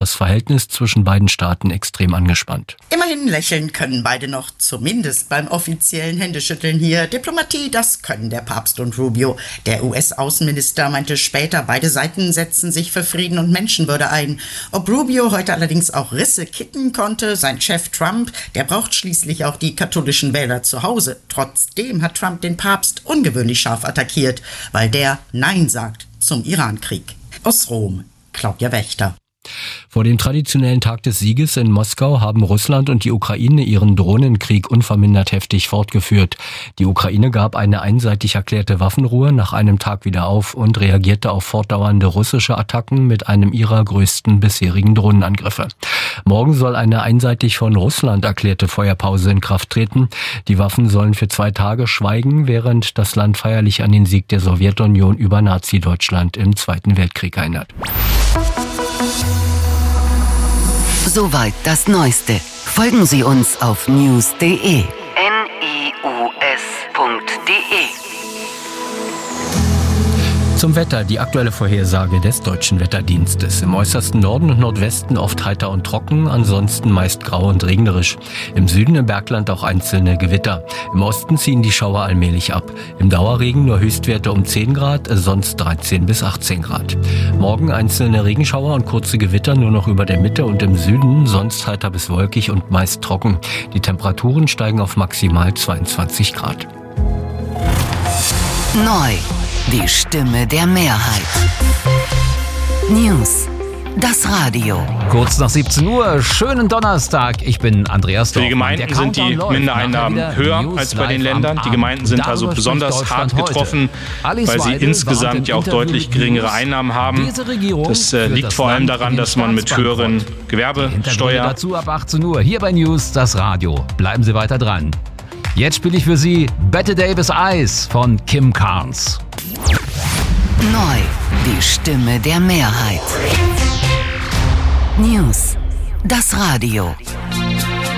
das Verhältnis zwischen beiden Staaten extrem angespannt. Immerhin lächeln können beide noch, zumindest beim offiziellen Händeschütteln hier. Diplomatie, das können der Papst und Rubio. Der US-Außenminister meinte später, beide Seiten setzen sich für Frieden und Menschenwürde ein. Ob Rubio heute allerdings auch Risse kitten konnte, sein Chef Trump, der braucht schließlich auch die katholischen Wähler zu Hause. Trotzdem hat Trump den Papst ungewöhnlich scharf attackiert, weil der Nein sagt zum Irankrieg. Aus Rom, Claudia Wächter. Vor dem traditionellen Tag des Sieges in Moskau haben Russland und die Ukraine ihren Drohnenkrieg unvermindert heftig fortgeführt. Die Ukraine gab eine einseitig erklärte Waffenruhe nach einem Tag wieder auf und reagierte auf fortdauernde russische Attacken mit einem ihrer größten bisherigen Drohnenangriffe. Morgen soll eine einseitig von Russland erklärte Feuerpause in Kraft treten. Die Waffen sollen für 2 Tage schweigen, während das Land feierlich an den Sieg der Sowjetunion über Nazi-Deutschland im Zweiten Weltkrieg erinnert. Soweit das Neueste. Folgen Sie uns auf news.de. news.de. Zum Wetter, die aktuelle Vorhersage des Deutschen Wetterdienstes. Im äußersten Norden und Nordwesten oft heiter und trocken, ansonsten meist grau und regnerisch. Im Süden im Bergland auch einzelne Gewitter. Im Osten ziehen die Schauer allmählich ab. Im Dauerregen nur Höchstwerte um 10 Grad, sonst 13 bis 18 Grad. Morgen einzelne Regenschauer und kurze Gewitter nur noch über der Mitte und im Süden, sonst heiter bis wolkig und meist trocken. Die Temperaturen steigen auf maximal 22 Grad. Neu. Die Stimme der Mehrheit. News. Das Radio. Kurz nach 17 Uhr, schönen Donnerstag. Ich bin Andreas Dorfmann. Für die Gemeinden sind die Mindereinnahmen höher als bei den Ländern. Die Gemeinden sind also besonders hart getroffen, weil sie insgesamt ja auch deutlich geringere Einnahmen haben. Das liegt vor allem daran, dass man mit höheren Gewerbesteuern... Dazu ab 18 Uhr, hier bei News, das Radio. Bleiben Sie weiter dran. Jetzt spiele ich für Sie Bette Davis Eyes von Kim Carnes. Neu, die Stimme der Mehrheit. News, das Radio.